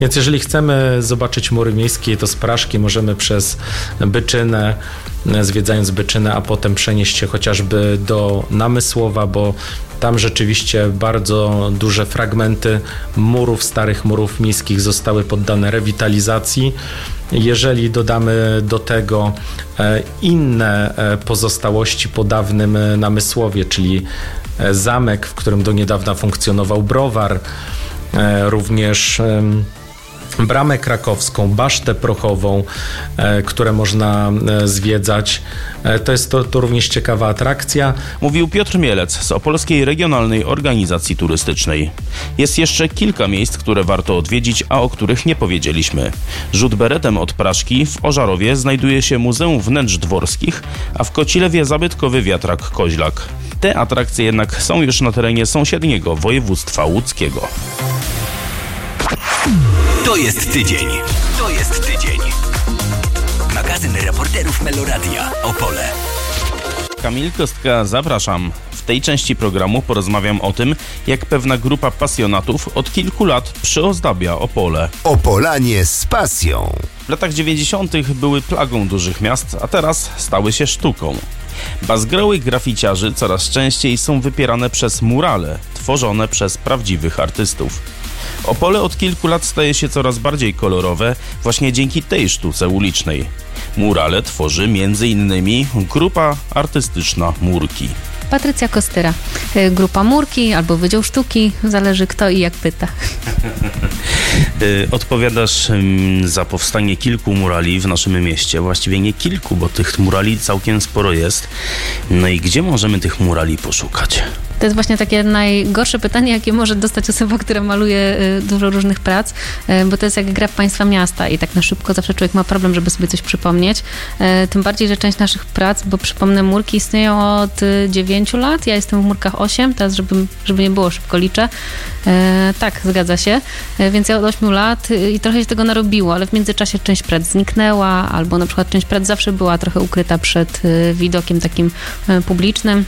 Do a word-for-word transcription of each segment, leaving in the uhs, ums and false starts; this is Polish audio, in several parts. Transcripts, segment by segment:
Więc jeżeli chcemy zobaczyć mury miejskie, to z Praszki możemy przez Byczynę, zwiedzając Byczynę, a potem przenieść się chociażby do Namysłowa, bo tam rzeczywiście bardzo duże fragmenty murów, starych murów miejskich zostały poddane rewitalizacji. Jeżeli dodamy do tego inne pozostałości po dawnym Namysłowie, czyli zamek, w którym do niedawna funkcjonował browar, również Bramę Krakowską, Basztę Prochową, e, które można e, zwiedzać. E, to jest to, to również ciekawa atrakcja. Mówił Piotr Mielec z Opolskiej Regionalnej Organizacji Turystycznej. Jest jeszcze kilka miejsc, które warto odwiedzić, a o których nie powiedzieliśmy. Rzut beretem od Praszki w Ożarowie znajduje się Muzeum Wnętrz Dworskich, a w Kocilewie zabytkowy wiatrak Koźlak. Te atrakcje jednak są już na terenie sąsiedniego województwa łódzkiego. To jest tydzień. To jest tydzień. Magazyn reporterów Meloradia Opole. Kamil Kostka, zapraszam. W tej części programu porozmawiam o tym, jak pewna grupa pasjonatów od kilku lat przyozdabia Opole. Opolanie z pasją. W latach dziewięćdziesiątych były plagą dużych miast, a teraz stały się sztuką. Bazgroły graficiarzy coraz częściej są wypierane przez murale, tworzone przez prawdziwych artystów. Opole od kilku lat staje się coraz bardziej kolorowe właśnie dzięki tej sztuce ulicznej. Murale tworzy między innymi grupa artystyczna Murki. Patrycja Kostyra. Grupa Murki albo Wydział Sztuki, zależy kto i jak pyta. Odpowiadasz za powstanie kilku murali w naszym mieście. Właściwie nie kilku, bo tych murali całkiem sporo jest. No i gdzie możemy tych murali poszukać? To jest właśnie takie najgorsze pytanie, jakie może dostać osoba, która maluje dużo różnych prac, bo to jest jak gra w państwa miasta i tak na szybko zawsze człowiek ma problem, żeby sobie coś przypomnieć. Tym bardziej, że część naszych prac, bo przypomnę, Murki istnieją od dziewięciu lat, ja jestem w Murkach osiem, teraz żeby, żeby nie było, szybko liczę. Tak, zgadza się. Więc ja od ośmiu lat i trochę się tego narobiło, ale w międzyczasie część prac zniknęła, albo na przykład część prac zawsze była trochę ukryta przed widokiem takim publicznym.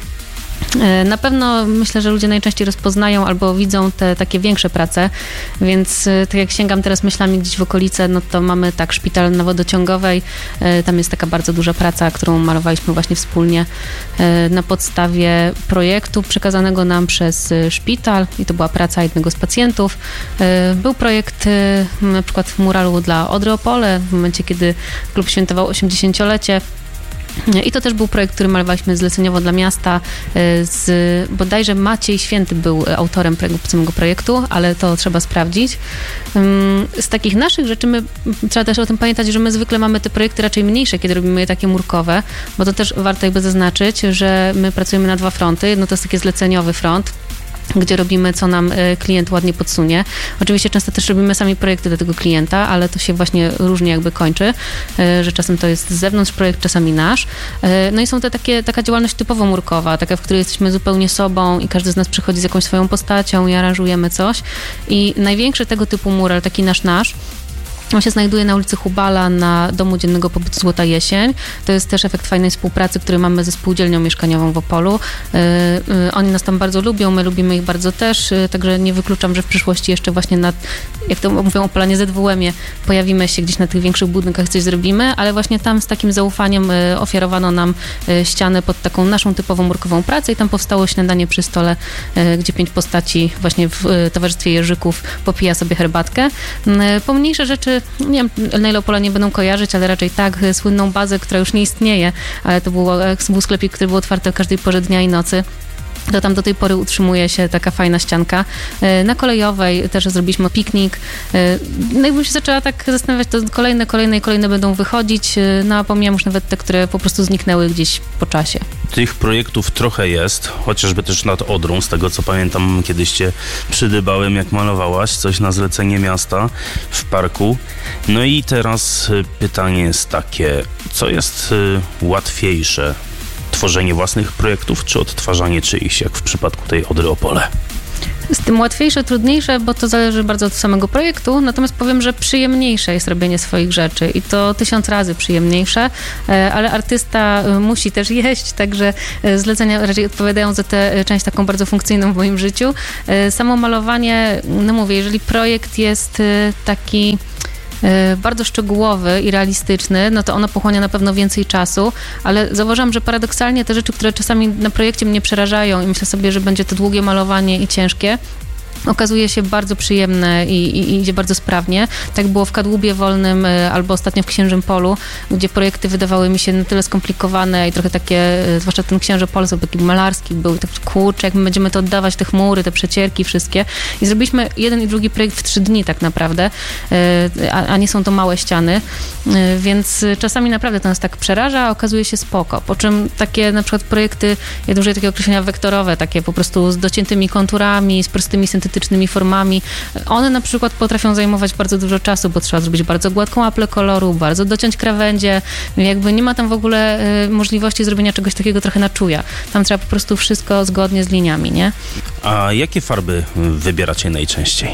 Na pewno myślę, że ludzie najczęściej rozpoznają albo widzą te takie większe prace, więc tak jak sięgam teraz myślami gdzieś w okolice, no to mamy tak szpital na Wodociągowej, tam jest taka bardzo duża praca, którą malowaliśmy właśnie wspólnie na podstawie projektu przekazanego nam przez szpital i to była praca jednego z pacjentów. Był projekt na przykład muralu dla Odry Opole w momencie, kiedy klub świętował osiemdziesięciolecie. I to też był projekt, który malowaliśmy zleceniowo dla miasta. Z, bodajże Maciej Święty był autorem tego samego projektu, ale to trzeba sprawdzić. Z takich naszych rzeczy my, trzeba też o tym pamiętać, że my zwykle mamy te projekty raczej mniejsze, kiedy robimy je takie murkowe, bo to też warto jakby zaznaczyć, że my pracujemy na dwa fronty. Jedno to jest taki zleceniowy front, gdzie robimy, co nam klient ładnie podsunie. Oczywiście często też robimy sami projekty do tego klienta, ale to się właśnie różnie jakby kończy, że czasem to jest z zewnątrz projekt, czasami nasz. No i są te takie, taka działalność typowo murkowa, taka, w której jesteśmy zupełnie sobą i każdy z nas przychodzi z jakąś swoją postacią i aranżujemy coś. I największy tego typu mural, taki nasz-nasz, on się znajduje na ulicy Hubala, na Domu Dziennego Pobytu Złota Jesień. To jest też efekt fajnej współpracy, który mamy ze spółdzielnią mieszkaniową w Opolu. Yy, yy, oni nas tam bardzo lubią, my lubimy ich bardzo też, yy, także nie wykluczam, że w przyszłości jeszcze właśnie na, jak to mówią Opolanie, Z W M-ie pojawimy się gdzieś na tych większych budynkach, coś zrobimy, ale właśnie tam z takim zaufaniem yy, ofiarowano nam yy, ścianę pod taką naszą typową murkową pracę i tam powstało śniadanie przy stole, yy, gdzie pięć postaci właśnie w yy, towarzystwie jeżyków popija sobie herbatkę. Yy, pomniejsze rzeczy, nie wiem, na ile Opolanie będą kojarzyć, ale raczej tak, słynną bazę, która już nie istnieje, ale to był, był sklepik, który był otwarty o każdej porze dnia i nocy. To tam do tej pory utrzymuje się taka fajna ścianka. Na Kolejowej też zrobiliśmy piknik. No jakbym się zaczęła tak zastanawiać, to kolejne, kolejne i kolejne będą wychodzić. No a pomijam już nawet te, które po prostu zniknęły gdzieś po czasie. Tych projektów trochę jest, chociażby też nad Odrą, z tego co pamiętam, kiedyś cię przydybałem, jak malowałaś coś na zlecenie miasta w parku. No i teraz pytanie jest takie, co jest łatwiejsze? Tworzenie własnych projektów, czy odtwarzanie czyichś, jak w przypadku tej Odry Opole? Z tym łatwiejsze, trudniejsze, bo to zależy bardzo od samego projektu, natomiast powiem, że przyjemniejsze jest robienie swoich rzeczy i to tysiąc razy przyjemniejsze, ale artysta musi też jeść, także zlecenia raczej odpowiadają za tę część taką bardzo funkcyjną w moim życiu. Samo malowanie, no mówię, jeżeli projekt jest taki bardzo szczegółowy i realistyczny, no to ono pochłania na pewno więcej czasu, ale zauważam, że paradoksalnie te rzeczy, które czasami na projekcie mnie przerażają i myślę sobie, że będzie to długie malowanie i ciężkie, okazuje się bardzo przyjemne i, i, i idzie bardzo sprawnie. Tak było w Kadłubie Wolnym albo ostatnio w Księżym Polu, gdzie projekty wydawały mi się na tyle skomplikowane i trochę takie, zwłaszcza ten Księży Pol, taki malarski był, tak kurczę, jak my będziemy to oddawać, te chmury, te przecierki wszystkie. I zrobiliśmy jeden i drugi projekt w trzy dni tak naprawdę, a, a nie są to małe ściany, więc czasami naprawdę to nas tak przeraża, a okazuje się spoko. Po czym takie na przykład projekty, ja użyję takiego określenia wektorowe, takie po prostu z dociętymi konturami, z prostymi syntetycznymi formami. One na przykład potrafią zajmować bardzo dużo czasu, bo trzeba zrobić bardzo gładką aplę koloru, bardzo dociąć krawędzie. Jakby nie ma tam w ogóle y, możliwości zrobienia czegoś takiego trochę na czuja. Tam trzeba po prostu wszystko zgodnie z liniami, nie? A jakie farby wybieracie najczęściej?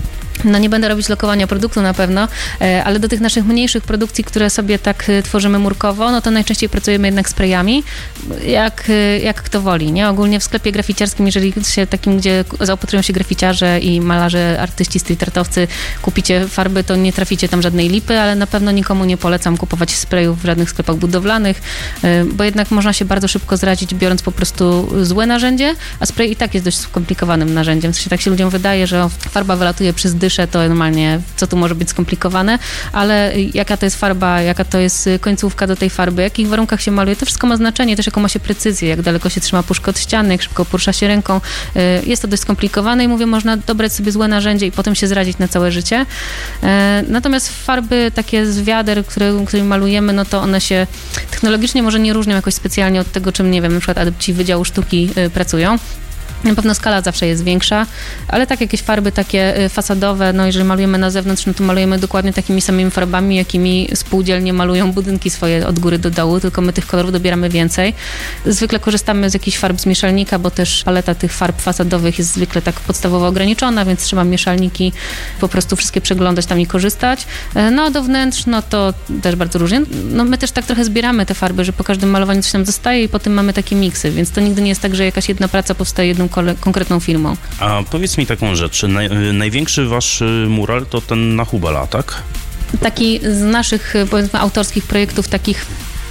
No nie będę robić lokowania produktu na pewno, ale do tych naszych mniejszych produkcji, które sobie tak tworzymy murkowo, no to najczęściej pracujemy jednak sprayami, jak, jak kto woli, nie? Ogólnie w sklepie graficiarskim, jeżeli się takim, gdzie zaopatrują się graficiarze i malarze, artyści, street artowcy, kupicie farby, to nie traficie tam żadnej lipy, ale na pewno nikomu nie polecam kupować sprayów w żadnych sklepach budowlanych, bo jednak można się bardzo szybko zrazić, biorąc po prostu złe narzędzie, a spray i tak jest dość skomplikowanym narzędziem. W sensie tak się ludziom wydaje, że farba wylatuje przez dyszę, to normalnie, co tu może być skomplikowane, ale jaka to jest farba, jaka to jest końcówka do tej farby, w jakich warunkach się maluje, to wszystko ma znaczenie, też jaką ma się precyzję, jak daleko się trzyma puszka od ściany, jak szybko porusza się ręką. Jest to dość skomplikowane i mówię, można dobrać sobie złe narzędzie i potem się zrazić na całe życie. Natomiast farby takie z wiader, które, którymi malujemy, no to one się technologicznie może nie różnią jakoś specjalnie od tego, czym, nie wiem, na przykład adepci Wydziału Sztuki pracują. Na pewno skala zawsze jest większa, ale tak jakieś farby takie fasadowe, no jeżeli malujemy na zewnątrz, no to malujemy dokładnie takimi samymi farbami, jakimi spółdzielnie malują budynki swoje od góry do dołu, tylko my tych kolorów dobieramy więcej. Zwykle korzystamy z jakichś farb z mieszalnika, bo też paleta tych farb fasadowych jest zwykle tak podstawowo ograniczona, więc trzeba mieszalniki po prostu wszystkie przeglądać tam i korzystać. No a do wnętrz, no to też bardzo różnie. No my też tak trochę zbieramy te farby, że po każdym malowaniu coś nam zostaje i potem mamy takie miksy, więc to nigdy nie jest tak, że jakaś jedna praca powstaje jedną konkretną firmą. A powiedz mi taką rzecz, naj, największy wasz mural to ten na Hubala, tak? Taki z naszych, powiedzmy, autorskich projektów, takich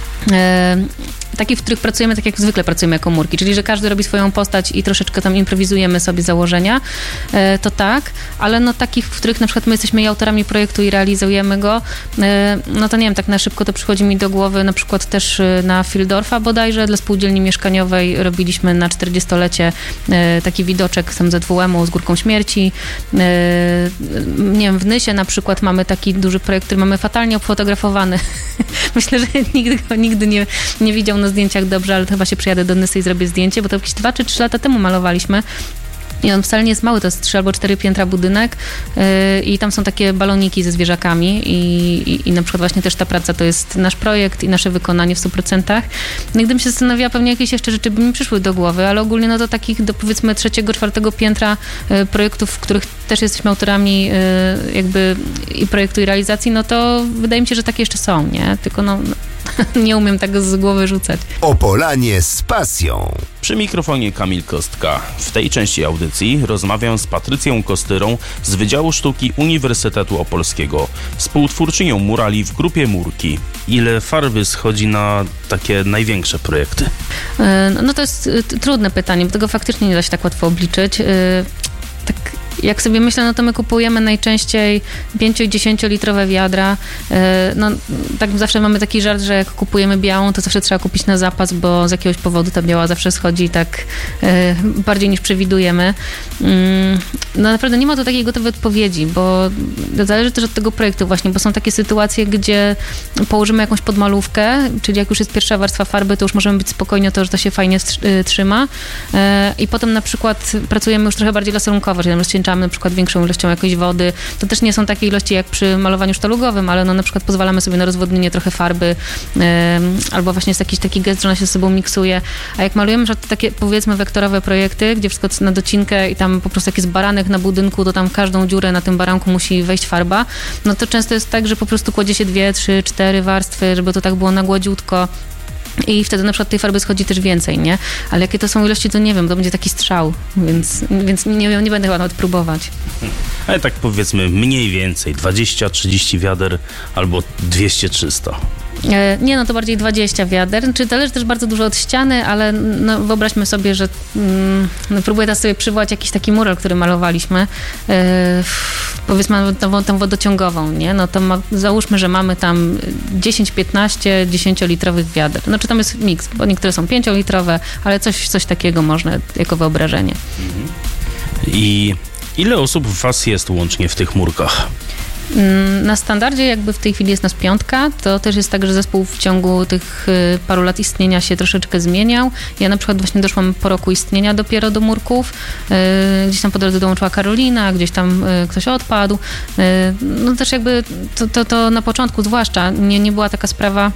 e, takich, w których pracujemy tak jak zwykle pracujemy jako murki, czyli że każdy robi swoją postać i troszeczkę tam improwizujemy sobie założenia, to tak, ale no takich, w których na przykład my jesteśmy i autorami projektu i realizujemy go, no to nie wiem, tak na szybko to przychodzi mi do głowy, na przykład też na Fildorfa bodajże, dla spółdzielni mieszkaniowej robiliśmy na czterdziestolecie taki widoczek tam ze dwu emu z Górką Śmierci. Nie wiem, w Nysie na przykład mamy taki duży projekt, który mamy fatalnie obfotografowany. Myślę, że nigdy go nigdy nie, nie widział na zdjęciach dobrze, ale to chyba się przyjadę do Nysy i zrobię zdjęcie, bo to jakieś dwa czy trzy lata temu malowaliśmy. I on wcale nie jest mały, to jest trzy albo cztery piętra budynek yy, i tam są takie baloniki ze zwierzakami i, i, i na przykład właśnie też ta praca to jest nasz projekt i nasze wykonanie w stu procentach. No i gdybym się zastanawiała, pewnie jakieś jeszcze rzeczy by mi przyszły do głowy, ale ogólnie no to takich do powiedzmy trzeciego, czwartego piętra yy, projektów, w których też jesteśmy autorami yy, jakby i projektu i realizacji, no to wydaje mi się, że takie jeszcze są, nie? Tylko no nie umiem tego z głowy rzucać. Opolanie z pasją. Przy mikrofonie Kamil Kostka. W tej części audycji rozmawiam z Patrycją Kostyrą z Wydziału Sztuki Uniwersytetu Opolskiego, współtwórczynią murali w grupie Murki. Ile farby schodzi na takie największe projekty? No to jest trudne pytanie, bo tego faktycznie nie da się tak łatwo obliczyć. Tak jak sobie myślę, no to my kupujemy najczęściej pięcio- i dziesięciolitrowe wiadra. No tak zawsze mamy taki żart, że jak kupujemy białą, to zawsze trzeba kupić na zapas, bo z jakiegoś powodu ta biała zawsze schodzi tak bardziej niż przewidujemy. No naprawdę nie ma tu takiej gotowej odpowiedzi, bo zależy też od tego projektu właśnie, bo są takie sytuacje, gdzie położymy jakąś podmalówkę, czyli jak już jest pierwsza warstwa farby, to już możemy być spokojni o to, że to się fajnie trzyma i potem na przykład pracujemy już trochę bardziej laserunkowo, czyli tam odwdzięczamy na przykład większą ilością jakiejś wody. To też nie są takie ilości jak przy malowaniu sztalugowym, ale no na przykład pozwalamy sobie na rozwodnienie trochę farby, yy, albo właśnie jest jakiś taki gest, że ona się z sobą miksuje. A jak malujemy że takie powiedzmy wektorowe projekty, gdzie wszystko na docinkę i tam po prostu jak jest baranek na budynku, to tam każdą dziurę na tym baranku musi wejść farba, no to często jest tak, że po prostu kładzie się dwie, trzy, cztery warstwy, żeby to tak było na gładziutko. I wtedy na przykład tej farby schodzi też więcej, nie? Ale jakie to są ilości, to nie wiem, to będzie taki strzał, więc, więc nie, nie będę chyba nawet próbować. Ale tak powiedzmy mniej więcej, dwadzieścia trzydzieści wiader albo dwieście trzysta. Nie, no to bardziej dwadzieścia wiader. Czy zależy też bardzo dużo od ściany, ale no, wyobraźmy sobie, że mm, no, próbuję teraz sobie przywołać jakiś taki mural, który malowaliśmy. Yy, powiedzmy tą, tą wodociągową, nie? No to ma, załóżmy, że mamy tam dziesięć piętnaście dziesięciolitrowych wiader. Znaczy tam jest miks, bo niektóre są pięciolitrowe, ale coś, coś takiego można jako wyobrażenie. I ile osób w was jest łącznie w tych murkach? Na standardzie jakby w tej chwili jest nas piątka, to też jest tak, że zespół w ciągu tych paru lat istnienia się troszeczkę zmieniał. Ja na przykład właśnie doszłam po roku istnienia dopiero do murków. Gdzieś tam po drodze dołączyła Karolina, gdzieś tam ktoś odpadł. No też jakby to, to, to na początku zwłaszcza nie, nie była taka sprawa,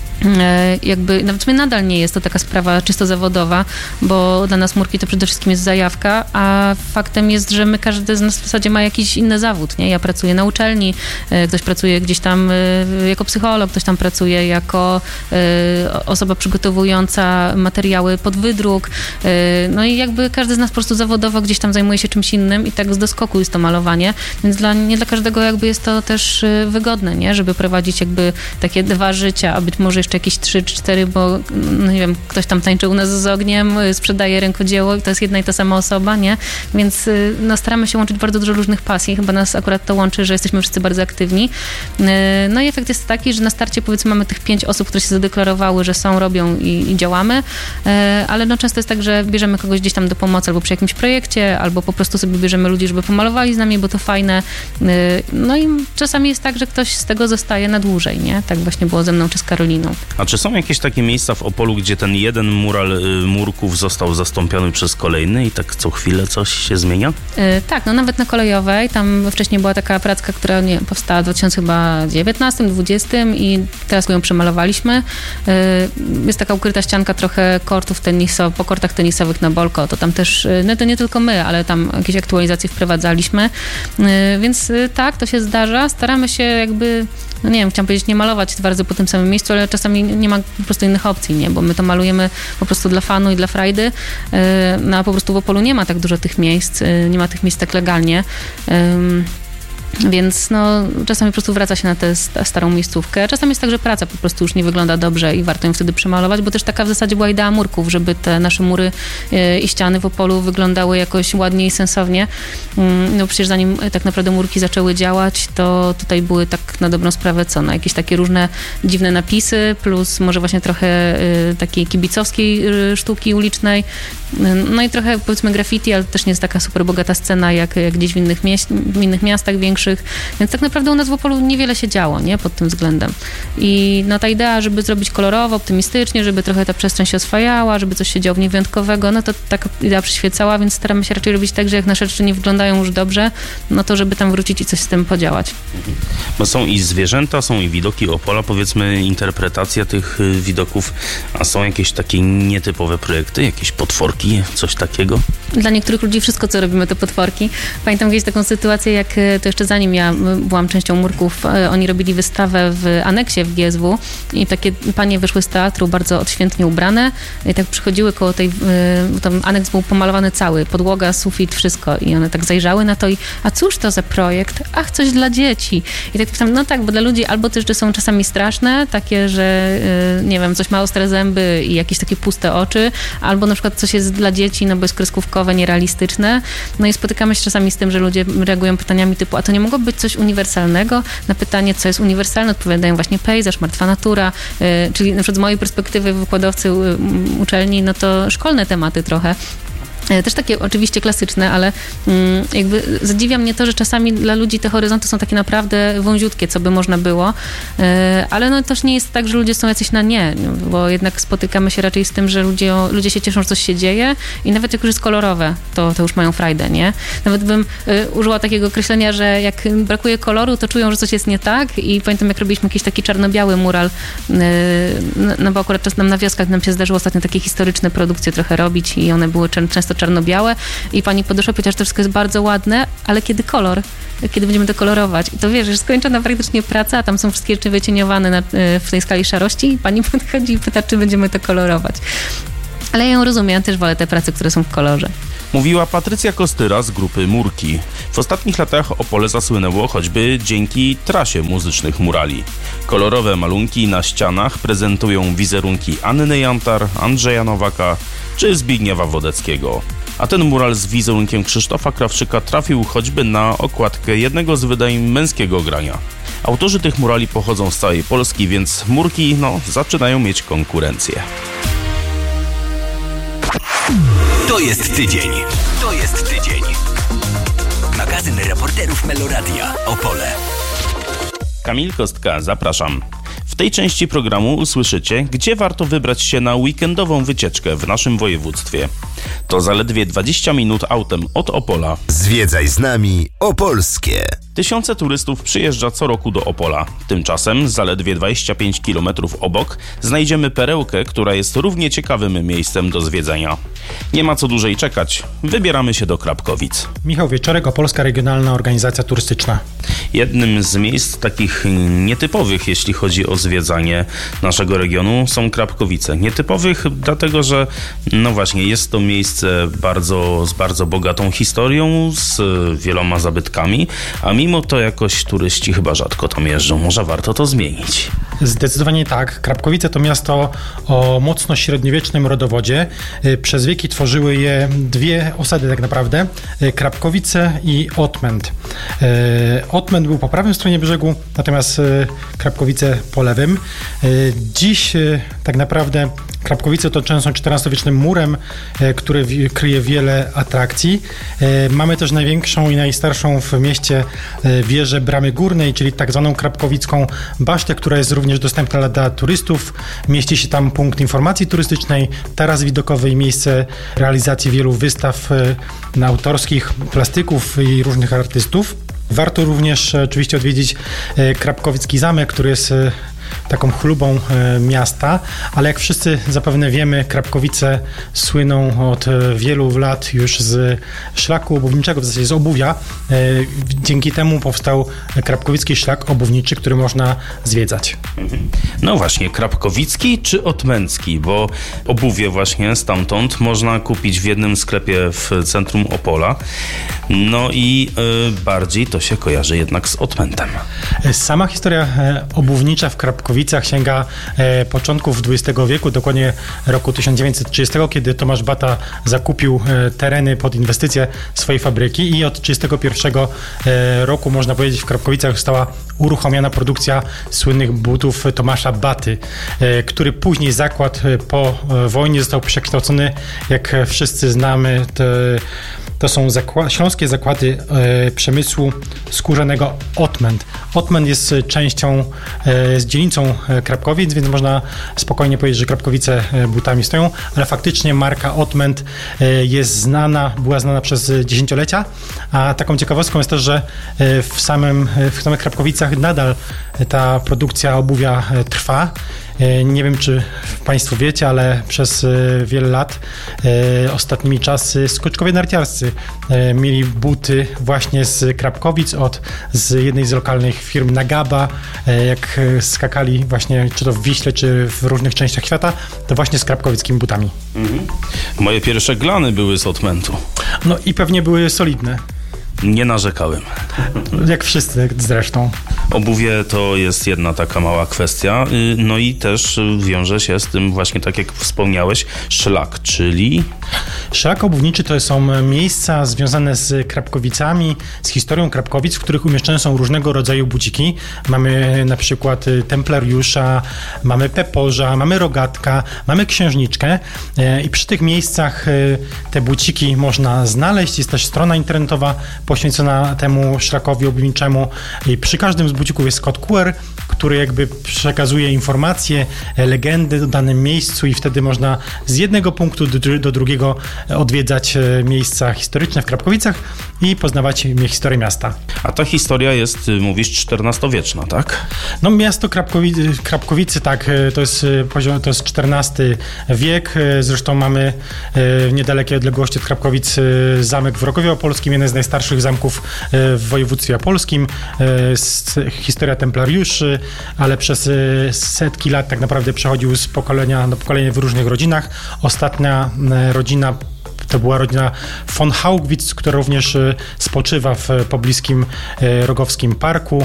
jakby, nawet nadal nie jest to taka sprawa czysto zawodowa, bo dla nas murki to przede wszystkim jest zajawka, a faktem jest, że my każdy z nas w zasadzie ma jakiś inny zawód, nie? Ja pracuję na uczelni, ktoś pracuje gdzieś tam jako psycholog, ktoś tam pracuje jako osoba przygotowująca materiały pod wydruk, no i jakby każdy z nas po prostu zawodowo gdzieś tam zajmuje się czymś innym i tak z doskoku jest to malowanie, więc dla, nie dla każdego jakby jest to też wygodne, nie? Żeby prowadzić jakby takie dwa życia, a być może jeszcze jakieś trzy czy cztery, bo no nie wiem, ktoś tam tańczy u nas z ogniem, sprzedaje rękodzieło i to jest jedna i ta sama osoba, nie? Więc no, staramy się łączyć bardzo dużo różnych pasji. Chyba nas akurat to łączy, że jesteśmy wszyscy bardzo aktywni. No i efekt jest taki, że na starcie powiedzmy mamy tych pięć osób, które się zadeklarowały, że są, robią i, i działamy, ale no często jest tak, że bierzemy kogoś gdzieś tam do pomocy albo przy jakimś projekcie, albo po prostu sobie bierzemy ludzi, żeby pomalowali z nami, bo to fajne. No i czasami jest tak, że ktoś z tego zostaje na dłużej, nie? Tak właśnie było ze mną czy z Karoliną. A czy są jakieś takie miejsca w Opolu, gdzie ten jeden mural y, murków został zastąpiony przez kolejny i tak co chwilę coś się zmienia? Yy, tak, no nawet na Kolejowej, tam wcześniej była taka pracka, która nie, powstała w dwa tysiące dziewiętnastym, dwudziestym i teraz ją przemalowaliśmy. Yy, jest taka ukryta ścianka trochę kortów tenisowych, po kortach tenisowych na Bolko, to tam też, no to nie tylko my, ale tam jakieś aktualizacje wprowadzaliśmy, yy, więc yy, tak, to się zdarza. Staramy się jakby, no nie wiem, chciałam powiedzieć, nie malować bardzo po tym samym miejscu, ale czasami nie ma po prostu innych opcji, nie? Bo my to malujemy po prostu dla fanu i dla frajdy, no a po prostu w Opolu nie ma tak dużo tych miejsc, nie ma tych miejsc tak legalnie. Więc no, czasami po prostu wraca się na tę starą miejscówkę. Czasami jest tak, że praca po prostu już nie wygląda dobrze i warto ją wtedy przemalować, bo też taka w zasadzie była idea murków, żeby te nasze mury i ściany w Opolu wyglądały jakoś ładnie i sensownie. No przecież zanim tak naprawdę murki zaczęły działać, to tutaj były tak na dobrą sprawę co? No, jakieś takie różne dziwne napisy, plus może właśnie trochę takiej kibicowskiej sztuki ulicznej. No i trochę powiedzmy graffiti, ale też nie jest taka super bogata scena jak, jak gdzieś w innych, mieś, w innych miastach większych, więc tak naprawdę u nas w Opolu niewiele się działo, nie, pod tym względem. I no ta idea, żeby zrobić kolorowo, optymistycznie, żeby trochę ta przestrzeń się oswajała, żeby coś się działo w niej wyjątkowego, no to taka idea przyświecała, więc staramy się raczej robić tak, że jak nasze rzeczy nie wyglądają już dobrze, no to żeby tam wrócić i coś z tym podziałać. Bo są i zwierzęta, są i widoki Opola, powiedzmy interpretacja tych widoków, a są jakieś takie nietypowe projekty, jakieś potworki, coś takiego? Dla niektórych ludzi wszystko, co robimy, to potworki. Pamiętam kiedyś taką sytuację, jak to jeszcze zanim ja byłam częścią murków, oni robili wystawę w aneksie w G S W i takie panie wyszły z teatru bardzo odświętnie ubrane i tak przychodziły koło tej, tam aneks był pomalowany cały, podłoga, sufit, wszystko i one tak zajrzały na to i a cóż to za projekt? Ach, coś dla dzieci. I tak tam, no tak, bo dla ludzi albo te rzeczy są czasami straszne, takie, że nie wiem, coś ma ostre zęby i jakieś takie puste oczy, albo na przykład coś jest dla dzieci, no bo jest kreskówkowe, nierealistyczne. No i spotykamy się czasami z tym, że ludzie reagują pytaniami typu, a to nie mogło być coś uniwersalnego? Na pytanie, co jest uniwersalne, odpowiadają właśnie pejzaż, martwa natura, yy, czyli na przykład z mojej perspektywy wykładowcy yy, uczelni, no to szkolne tematy trochę. Też takie oczywiście klasyczne, ale mm, jakby zadziwia mnie to, że czasami dla ludzi te horyzonty są takie naprawdę wąziutkie, co by można było, yy, ale no też nie jest tak, że ludzie są jacyś na nie, bo jednak spotykamy się raczej z tym, że ludzie, ludzie się cieszą, że coś się dzieje i nawet jak już jest kolorowe, to, to już mają frajdę, nie? Nawet bym yy, użyła takiego określenia, że jak brakuje koloru, to czują, że coś jest nie tak i pamiętam, jak robiliśmy jakiś taki czarno-biały mural, yy, no bo akurat czas nam na wioskach nam się zdarzyło ostatnio takie historyczne produkcje trochę robić i one były często czarno-białe i pani podeszła, powiedziała, że to wszystko jest bardzo ładne, ale kiedy kolor? Kiedy będziemy to kolorować? I to wiesz, że skończona praktycznie praca, a tam są wszystkie rzeczy wycieniowane na, w tej skali szarości i pani podchodzi i pyta, czy będziemy to kolorować. Ale ja ją rozumiem, ja też wolę te prace, które są w kolorze. Mówiła Patrycja Kostyra z grupy Murki. W ostatnich latach Opole zasłynęło choćby dzięki trasie muzycznych murali. Kolorowe malunki na ścianach prezentują wizerunki Anny Jantar, Andrzeja Nowaka czy Zbigniewa Wodeckiego. A ten mural z wizerunkiem Krzysztofa Krawczyka trafił choćby na okładkę jednego z wydań Męskiego Grania. Autorzy tych murali pochodzą z całej Polski, więc Murki no, zaczynają mieć konkurencję. To jest tydzień. To jest tydzień. Magazyn reporterów Meloradia Opole. Kamil Kostka, zapraszam. W tej części programu usłyszycie, gdzie warto wybrać się na weekendową wycieczkę w naszym województwie. To zaledwie dwadzieścia minut autem od Opola. Zwiedzaj z nami Opolskie. Tysiące turystów przyjeżdża co roku do Opola. Tymczasem zaledwie dwadzieścia pięć kilometrów obok znajdziemy perełkę, która jest równie ciekawym miejscem do zwiedzenia. Nie ma co dłużej czekać. Wybieramy się do Krapkowic. Michał Wieczorek, Opolska Regionalna Organizacja Turystyczna. Jednym z miejsc takich nietypowych, jeśli chodzi o zwiedzanie naszego regionu, są Krapkowice. Nietypowych dlatego, że no właśnie, jest to miejsce bardzo, z bardzo bogatą historią, z wieloma zabytkami, a mimo to jakoś turyści chyba rzadko tam jeżdżą. Może warto to zmienić. Zdecydowanie tak. Krapkowice to miasto o mocno średniowiecznym rodowodzie. Przez wieki tworzyły je dwie osady tak naprawdę. Krapkowice i Otmęt. Otmęt był po prawej stronie brzegu, natomiast Krapkowice po lewym. Dziś tak naprawdę Krapkowice otoczone są czternastowiecznym murem, który kryje wiele atrakcji. Mamy też największą i najstarszą w mieście wieżę Bramy Górnej, czyli tak zwaną krapkowicką basztę, która jest również dostępna dla turystów. Mieści się tam punkt informacji turystycznej, taras widokowy i miejsce realizacji wielu wystaw autorskich, plastyków i różnych artystów. Warto również oczywiście odwiedzić Krapkowicki Zamek, który jest taką chlubą miasta, ale jak wszyscy zapewne wiemy, Krapkowice słyną od wielu lat już z szlaku obuwniczego, w zasadzie z obuwia. Dzięki temu powstał Krapkowicki Szlak Obuwniczy, który można zwiedzać. No właśnie, Krapkowicki czy Otmęcki, bo obuwie właśnie stamtąd można kupić w jednym sklepie w centrum Opola. No i y, bardziej to się kojarzy jednak z Otmętem. Sama historia obuwnicza w Krapkowicach sięga e, początków dwudziestego wieku, dokładnie roku tysiąc dziewięćset trzydziestego, kiedy Tomasz Bata zakupił e, tereny pod inwestycje swojej fabryki i od trzydziestego pierwszego e, roku, można powiedzieć, w Krapkowicach została uruchomiona produkcja słynnych butów Tomasza Baty, e, który później zakład e, po e, wojnie został przekształcony, jak wszyscy znamy, te, to są zakła- śląskie zakłady e, przemysłu skórzanego Otmęt. Otmęt jest częścią, e, z dzielnicą Krapkowic, więc można spokojnie powiedzieć, że Krapkowice butami stoją, ale faktycznie marka Otmęt e, jest znana, była znana przez dziesięciolecia, a taką ciekawostką jest też, że w, samym, w samych Krapkowicach nadal ta produkcja obuwia trwa. Nie wiem, czy Państwo wiecie, ale przez wiele lat e, ostatnimi czasy skoczkowie narciarscy e, mieli buty właśnie z Krapkowic, od z jednej z lokalnych firm Nagaba. E, jak skakali właśnie czy to w Wiśle, czy w różnych częściach świata, to właśnie z krapkowickimi butami. Mhm. Moje pierwsze glany były z Otmętu. No i pewnie były solidne. Nie narzekałem. Jak wszyscy zresztą. Obuwie to jest jedna taka mała kwestia, no i też wiąże się z tym właśnie, tak jak wspomniałeś, szlak, czyli... Szlak obwodniczy to są miejsca związane z Krapkowicami, z historią Krapkowic, w których umieszczone są różnego rodzaju buciki. Mamy na przykład Templariusza, mamy Peporza, mamy Rogatka, mamy Księżniczkę i przy tych miejscach te buciki można znaleźć. Jest też strona internetowa poświęcona temu szlakowi obwodniczemu i przy każdym z bucików jest kod Q R, który jakby przekazuje informacje, legendy o danym miejscu i wtedy można z jednego punktu do, do drugiego odwiedzać miejsca historyczne w Krapkowicach i poznawać historię miasta. A ta historia jest, mówisz, czternastowieczna, tak? No miasto Krapkowicy, Krapkowicy tak, to jest poziom, to jest czternasty wiek, zresztą mamy w niedalekiej odległości od Krapkowic zamek w Rogowie Opolskim, jeden z najstarszych zamków w województwie opolskim, historia templariuszy, ale przez setki lat tak naprawdę przechodził z pokolenia do pokolenia w różnych rodzinach. Ostatnia rodzina to była rodzina von Haugwitz, która również spoczywa w pobliskim Rogowskim Parku.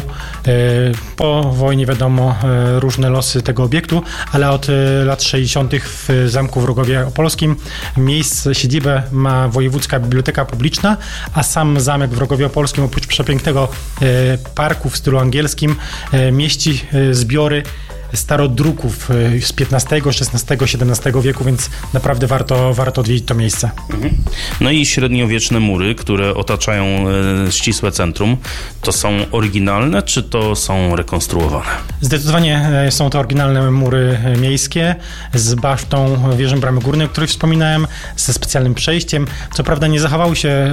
Po wojnie wiadomo różne losy tego obiektu, ale od lat sześćdziesiątych w zamku w Rogowie Opolskim miejsce, siedzibę ma Wojewódzka Biblioteka Publiczna, a sam zamek w Rogowie Opolskim oprócz przepięknego parku w stylu angielskim mieści zbiory starodruków z piętnastego, szesnastego, siedemnastego wieku, więc naprawdę warto, warto odwiedzić to miejsce. No i średniowieczne mury, które otaczają e, ścisłe centrum, to są oryginalne, czy to są rekonstruowane? Zdecydowanie są to oryginalne mury miejskie z basztą wieżą Bramy Górnej, o której wspominałem, ze specjalnym przejściem. Co prawda nie zachowały się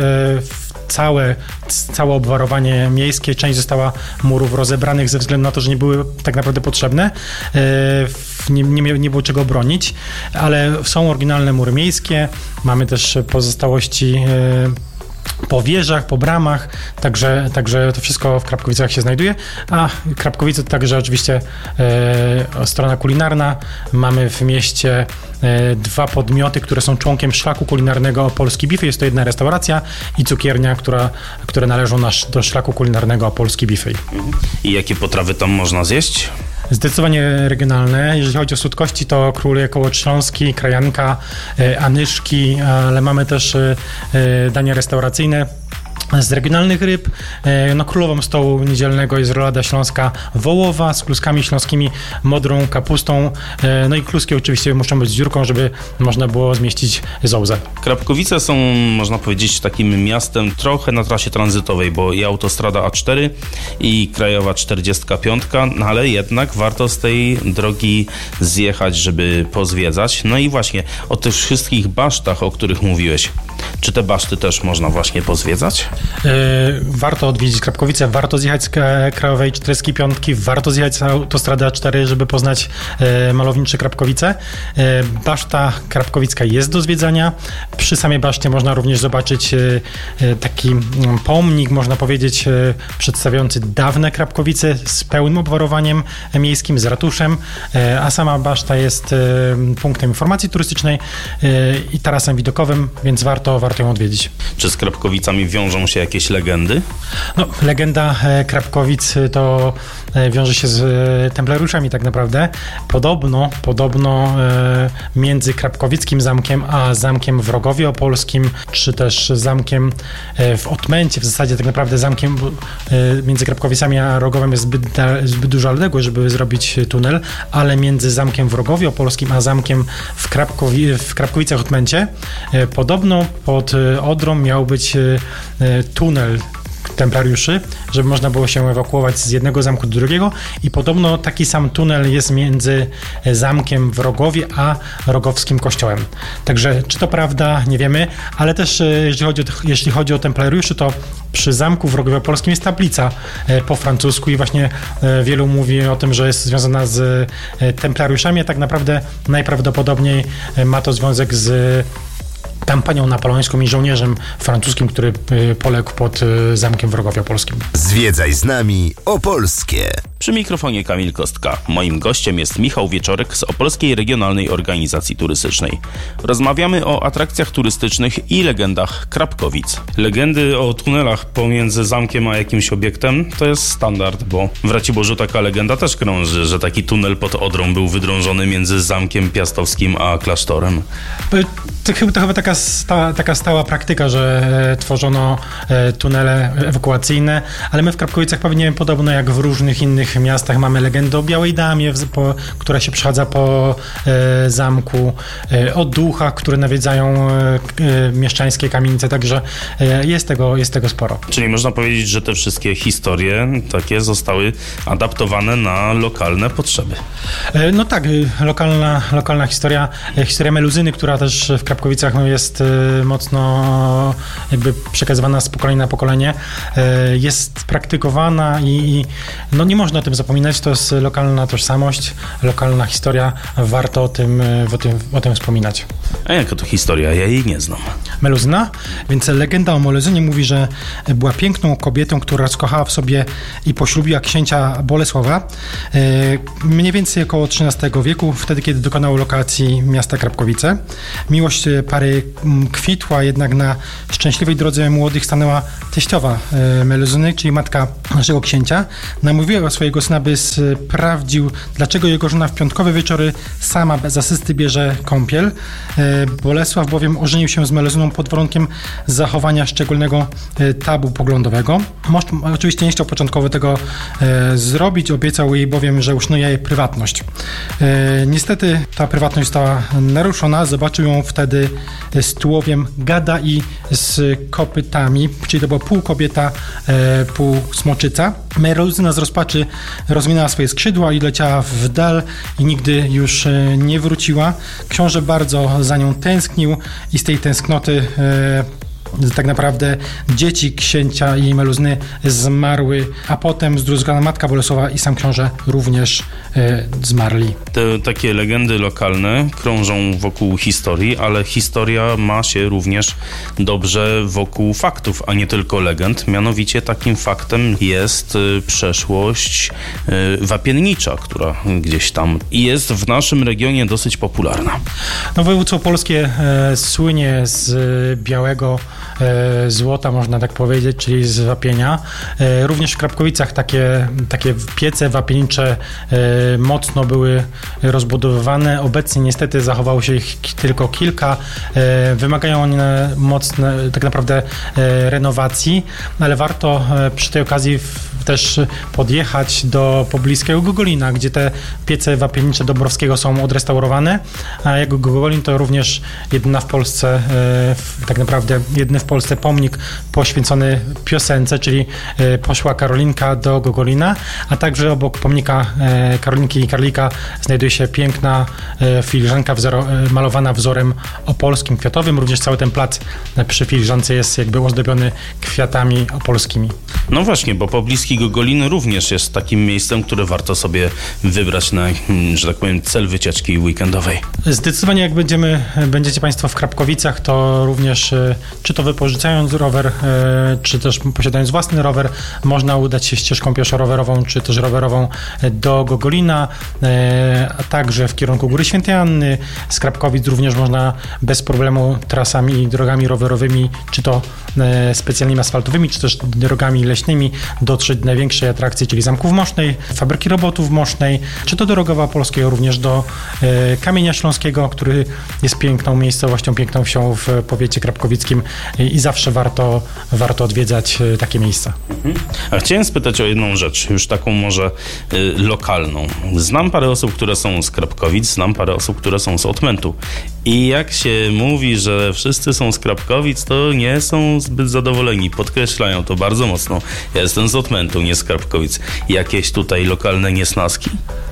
całe, całe obwarowanie miejskie. Część została murów rozebranych ze względu na to, że nie były tak naprawdę potrzebne. Nie, nie, nie było czego bronić, ale są oryginalne mury miejskie. Mamy też pozostałości po wieżach, po bramach, także, także to wszystko w Krapkowicach się znajduje, a Krapkowice to także oczywiście e, strona kulinarna. Mamy w mieście e, dwa podmioty, które są członkiem szlaku kulinarnego Opolski Bify. Jest to jedna restauracja i cukiernia, która, które należą na, do szlaku kulinarnego Opolski Bify. I jakie potrawy tam można zjeść? Zdecydowanie regionalne. Jeżeli chodzi o słodkości, to króluje kołotrząski, krajanka, anyszki, ale mamy też dania restauracyjne z regionalnych ryb. No, królową stołu niedzielnego jest rolada śląska wołowa z kluskami śląskimi, modrą kapustą. No i kluski oczywiście muszą być z dziurką, żeby można było zmieścić zołzę. Krapkowice są, można powiedzieć, takim miastem trochę na trasie tranzytowej, bo i autostrada A cztery i krajowa czterdziestka piątka, no ale jednak warto z tej drogi zjechać, żeby pozwiedzać. No i właśnie o tych wszystkich basztach, o których mówiłeś, czy te baszty też można właśnie pozwiedzać? Warto odwiedzić Krapkowice, warto zjechać z krajowej czterdziestki piątki, warto zjechać z autostrady A cztery, żeby poznać malownicze Krapkowice. Baszta krapkowicka jest do zwiedzania. Przy samej baszcie można również zobaczyć taki pomnik, można powiedzieć, przedstawiający dawne Krapkowice z pełnym obwarowaniem miejskim, z ratuszem, a sama baszta jest punktem informacji turystycznej i tarasem widokowym, więc warto, warto ją odwiedzić. Czy z Krapkowicami wiążą się jakieś legendy? No, legenda Krapkowic to wiąże się z templariuszami tak naprawdę. Podobno, podobno między Krapkowickim zamkiem a zamkiem w Rogowie Opolskim, czy też zamkiem w Otmęcie, w zasadzie tak naprawdę zamkiem między Krapkowicami a Rogowem jest zbyt, zbyt duża odległość, żeby zrobić tunel, ale między zamkiem w Rogowie Opolskim a zamkiem w, Krapkowi- w Krapkowicach Otmęcie podobno pod Odrą miał być tunel templariuszy, żeby można było się ewakuować z jednego zamku do drugiego i podobno taki sam tunel jest między zamkiem w Rogowie a rogowskim kościołem. Także czy to prawda, nie wiemy, ale też jeśli chodzi o, jeśli chodzi o templariuszy, to przy zamku w Rogowie Opolskim jest tablica po francusku i właśnie wielu mówi o tym, że jest związana z templariuszami, a tak naprawdę najprawdopodobniej ma to związek z kampanią napoleońską i żołnierzem francuskim, który poległ pod zamkiem w Rogowie Opolskim. Zwiedzaj z nami Opolskie. Przy mikrofonie Kamil Kostka. Moim gościem jest Michał Wieczorek z Opolskiej Regionalnej Organizacji Turystycznej. Rozmawiamy o atrakcjach turystycznych i legendach Krapkowic. Legendy o tunelach pomiędzy zamkiem a jakimś obiektem to jest standard, bo w Raciborzu taka legenda też krąży, że taki tunel pod Odrą był wydrążony między Zamkiem Piastowskim a klasztorem. To chyba, to chyba taka, stała, taka stała praktyka, że e, tworzono e, tunele ewakuacyjne, ale my w Krapkowicach pewnie podobno jak w różnych innych miastach mamy legendę o Białej Damie, w, po, która się przechadza po e, zamku, e, o duchach, które nawiedzają e, e, mieszczańskie kamienice, także e, jest, tego, jest tego sporo. Czyli można powiedzieć, że te wszystkie historie takie zostały adaptowane na lokalne potrzeby. E, no tak, lokalna, lokalna historia, e, historia meluzyny, która też w Krapkowicach jest e, mocno jakby przekazywana z pokolenia na pokolenie, e, jest praktykowana i, i no nie można o tym zapominać, to jest lokalna tożsamość, lokalna historia, warto o tym, o tym, o tym wspominać. A jaka to historia? Ja jej nie znam. Meluzyna? Więc legenda o Meluzynie mówi, że była piękną kobietą, która rozkochała w sobie i poślubiła księcia Bolesława e, mniej więcej około trzynastego wieku, wtedy kiedy dokonał lokacji miasta Krapkowice. Miłość pary kwitła, jednak na szczęśliwej drodze młodych stanęła teściowa e, Meluzyny, czyli matka naszego księcia. Namówiła swojego syna, by sprawdził, dlaczego jego żona w piątkowe wieczory sama bez asysty bierze kąpiel. E, Bolesław bowiem ożenił się z Meluzyną pod warunkiem zachowania szczególnego e, tabu poglądowego. Mąż oczywiście nie chciał początkowo tego e, zrobić, obiecał jej bowiem, że uszanuje jej prywatność. E, niestety ta prywatność została naruszona, zobaczył ją wtedy z tułowiem gada i z kopytami, czyli to była pół kobieta, e, pół smoczyca. Meluzyna z rozpaczy rozwinęła swoje skrzydła i leciała w dal i nigdy już e, nie wróciła. Książę bardzo za nią tęsknił i z tej tęsknoty e, tak naprawdę dzieci księcia i Meluzyny zmarły, a potem zdruzgana matka Bolesława i sam książę również e, zmarli. Te takie legendy lokalne krążą wokół historii, ale historia ma się również dobrze wokół faktów, a nie tylko legend. Mianowicie takim faktem jest y, przeszłość y, wapiennicza, która gdzieś tam jest w naszym regionie dosyć popularna. No, województwo opolskie e, słynie z e, białego e, złota, można tak powiedzieć, czyli z wapienia. E, również w Krapkowicach takie, takie piece wapiennicze e, mocno były rozbudowywane. Obecnie niestety zachowało się ich tylko kilka. E, wymagają one mocne, tak naprawdę e, renowacji, ale warto e, przy tej okazji w, też podjechać do pobliskiego Gogolina, gdzie te piece wapiennicze Dąbrowskiego są odrestaurowane, a jego Gogolin to również jedyna w Polsce, e, tak naprawdę jedyny w Polsce pomnik poświęcony piosence, czyli e, poszła Karolinka do Gogolina, a także obok pomnika e, Karolinki i Karlika znajduje się piękna e, filiżanka wzoro, e, malowana wzorem opolskim, kwiatowym. Również cały ten plac przy filiżance jest jakby ozdobiony kwiatami opolskimi. No właśnie, bo pobliski Gogolin również jest takim miejscem, które warto sobie wybrać na, że tak powiem, cel wycieczki weekendowej. Zdecydowanie jak będziemy, będziecie Państwo w Krapkowicach, to również czy to wypożyczając rower, czy też posiadając własny rower, można udać się ścieżką pieszo-rowerową, czy też rowerową do Gogolina, a także w kierunku Góry Świętej Anny. Z Krapkowic również można bez problemu trasami i drogami rowerowymi, czy to specjalnymi asfaltowymi, czy też drogami leśnymi dotrzeć do największej atrakcji, czyli Zamku w Mosznej, Fabryki Robotów w Mosznej, czy to do Rogowa Polskiego, również do e, Kamienia Śląskiego, który jest piękną miejscowością, piękną wsią w powiecie krapkowickim i, i zawsze warto, warto odwiedzać e, takie miejsca. Mhm. A chciałem spytać o jedną rzecz, już taką może y, lokalną. Znam parę osób, które są z Krapkowic, znam parę osób, które są z Otmentu. I jak się mówi, że wszyscy są z Krapkowic, to nie są zbyt zadowoleni. Podkreślają to bardzo mocno. Ja jestem z Otmentu, nie z Krapkowic. Jakieś tutaj lokalne niesnaski?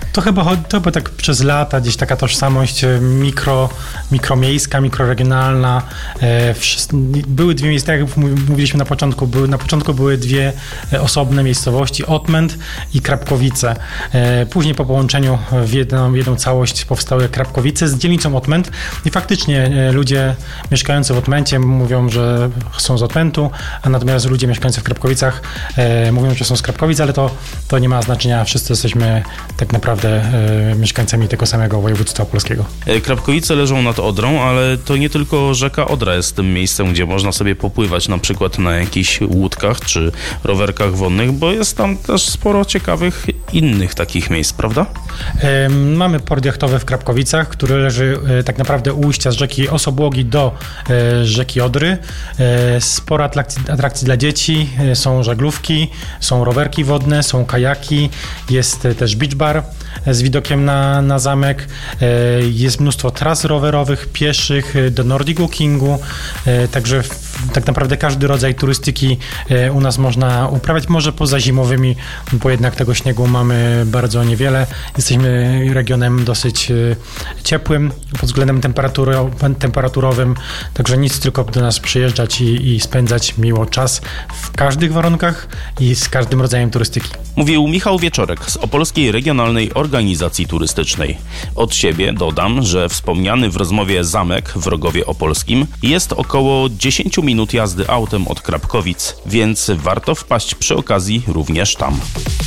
To chyba, to chyba tak przez lata gdzieś taka tożsamość mikro, mikromiejska, mikroregionalna. Były dwie miejsca, jak mówiliśmy na początku, były, na początku były dwie osobne miejscowości, Otmęt i Krapkowice. Później po połączeniu w jedną, jedną całość powstały Krapkowice z dzielnicą Otmęt i faktycznie ludzie mieszkający w Otmęcie mówią, że są z Otmętu, a natomiast ludzie mieszkający w Krapkowicach mówią, że są z Krapkowic, ale to, to nie ma znaczenia. Wszyscy jesteśmy tak naprawdę e, mieszkańcami tego samego województwa opolskiego. Krapkowice leżą nad Odrą, ale to nie tylko rzeka Odra jest tym miejscem, gdzie można sobie popływać na przykład na jakichś łódkach czy rowerkach wodnych, bo jest tam też sporo ciekawych innych takich miejsc, prawda? E, mamy port jachtowy w Krapkowicach, który leży e, tak naprawdę u ujścia z rzeki Osobłogi do e, rzeki Odry. E, sporo atrakcji, atrakcji dla dzieci, e, są żaglówki, są rowerki wodne, są kajaki, jest e, też beach bar z widokiem na, na zamek. Jest mnóstwo tras rowerowych, pieszych, do Nordic Walkingu, także tak naprawdę każdy rodzaj turystyki u nas można uprawiać, może poza zimowymi, bo jednak tego śniegu mamy bardzo niewiele. Jesteśmy regionem dosyć ciepłym pod względem temperaturowym, także nic, tylko do nas przyjeżdżać i, i spędzać miło czas w każdych warunkach i z każdym rodzajem turystyki. Mówił Michał Wieczorek z Opolskiej Regionalnej Organizacji Turystycznej. Od siebie dodam, że wspomniany w rozmowie zamek w Rogowie Opolskim jest około dziesięć minut jazdy autem od Krapkowic, więc warto wpaść przy okazji również tam.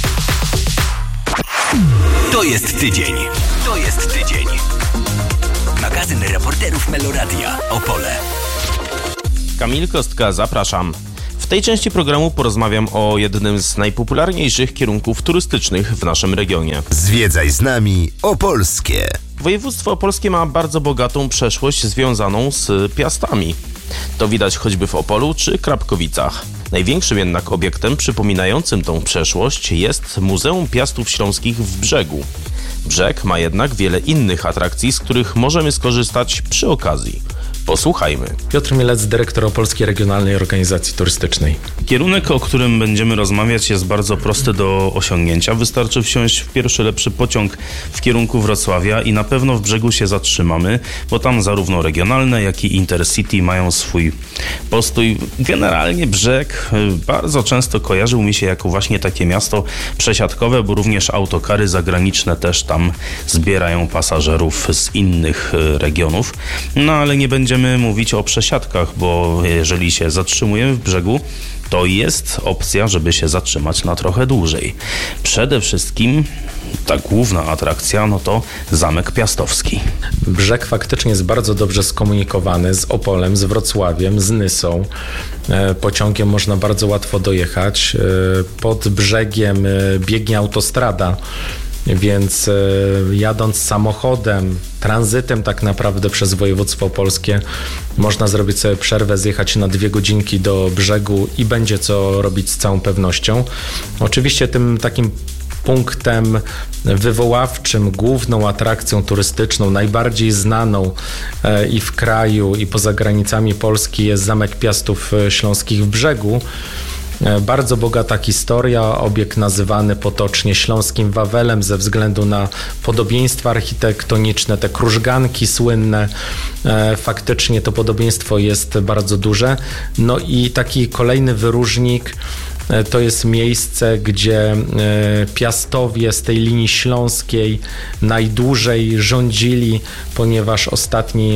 To jest tydzień. To jest tydzień. Magazyn reporterów Meloradia Opole. Kamil Kostka, zapraszam. W tej części programu porozmawiam o jednym z najpopularniejszych kierunków turystycznych w naszym regionie. Zwiedzaj z nami Opolskie. Województwo opolskie ma bardzo bogatą przeszłość związaną z piastami. To widać choćby w Opolu czy Krapkowicach. Największym jednak obiektem przypominającym tą przeszłość jest Muzeum Piastów Śląskich w Brzegu. Brzeg ma jednak wiele innych atrakcji, z których możemy skorzystać przy okazji. Posłuchajmy. Piotr Mielec, dyrektor Opolskiej Regionalnej Organizacji Turystycznej. Kierunek, o którym będziemy rozmawiać, jest bardzo prosty do osiągnięcia. Wystarczy wsiąść w pierwszy lepszy pociąg w kierunku Wrocławia i na pewno w Brzegu się zatrzymamy, bo tam zarówno regionalne, jak i Intercity mają swój postój. Generalnie Brzeg bardzo często kojarzył mi się jako właśnie takie miasto przesiadkowe, bo również autokary zagraniczne też tam zbierają pasażerów z innych regionów. No ale nie będzie Będziemy mówić o przesiadkach, bo jeżeli się zatrzymujemy w Brzegu, to jest opcja, żeby się zatrzymać na trochę dłużej. Przede wszystkim ta główna atrakcja, no to Zamek Piastowski. Brzeg faktycznie jest bardzo dobrze skomunikowany z Opolem, z Wrocławiem, z Nysą. Pociągiem można bardzo łatwo dojechać. Pod brzegiem biegnie autostrada, więc jadąc samochodem, tranzytem tak naprawdę przez województwo opolskie, można zrobić sobie przerwę, zjechać na dwie godzinki do Brzegu i będzie co robić z całą pewnością. Oczywiście tym takim punktem wywoławczym, główną atrakcją turystyczną, najbardziej znaną i w kraju, i poza granicami Polski jest Zamek Piastów Śląskich w Brzegu. Bardzo bogata historia, obiekt nazywany potocznie Śląskim Wawelem ze względu na podobieństwa architektoniczne, te krużganki słynne. Faktycznie to podobieństwo jest bardzo duże. No i taki kolejny wyróżnik to jest miejsce, gdzie Piastowie z tej linii śląskiej najdłużej rządzili, ponieważ ostatni